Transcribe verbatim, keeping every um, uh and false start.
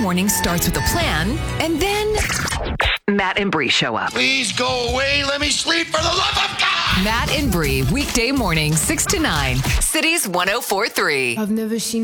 morning starts with a plan, and then Matt and Bree show up. Please go away. Let me sleep for the love of God. Matt and Bree, weekday morning, six to nine. Cities one oh four point three. I've never seen